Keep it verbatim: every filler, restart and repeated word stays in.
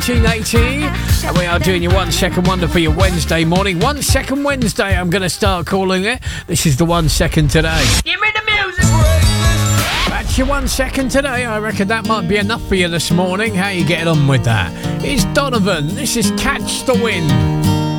nineteen eighty, and we are doing your one second wonder for your Wednesday morning. One second Wednesday, I'm going to start calling it. This is the one second today. Give me the music. That's your one second today. I reckon that might be enough for you this morning. How you getting on with that? It's Donovan. This is Catch the Wind.